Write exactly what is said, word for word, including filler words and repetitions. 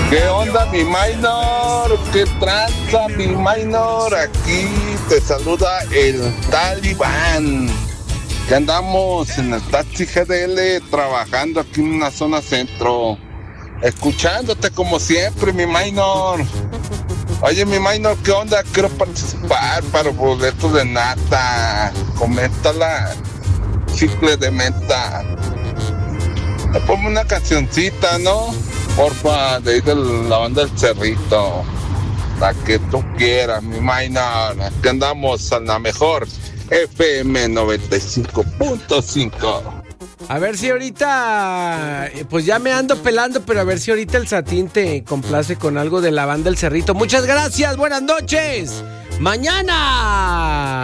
¿Qué onda, mi minor? ¿Qué tranza, mi minor? Aquí te saluda el Talibán. Que andamos en el taxi G D L trabajando aquí en una zona centro. Escuchándote como siempre, mi minor. Oye, mi minor, ¿qué onda? Quiero participar para boletos de nata. Coméntala. Chicle de menta. Ponme una cancioncita, ¿no? Porfa, de ahí de la banda del Cerrito. La que tú quieras, mi minor. Aquí andamos a la mejor F M noventa y cinco punto cinco. A ver si ahorita, pues ya me ando pelando, pero a ver si ahorita el Satín te complace con algo de la banda del Cerrito. Muchas gracias, buenas noches. Mañana.